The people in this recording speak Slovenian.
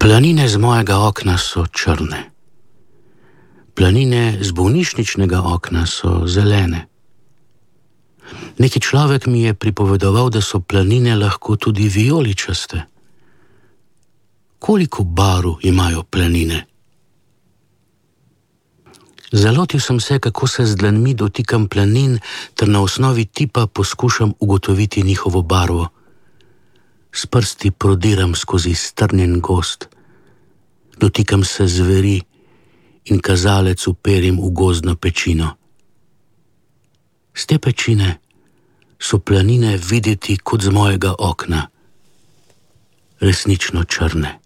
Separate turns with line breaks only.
Planine z mojega okna so črne. Planine z bolnišničnega okna so zelene. Neki človek mi je pripovedoval, da so planine lahko tudi vijoličaste. Koliko barv imajo planine? Zalotil sem se, kako se z dlanmi dotikam planin, ter na osnovi tipa poskušam ugotoviti njihovo barvo. S prsti prodiram skozi strnjen gozd. Dotikam se zveri in kazalec uperim v gozdno pečino. Z te pečine so planine videti kot z mojega okna. Resnično črne.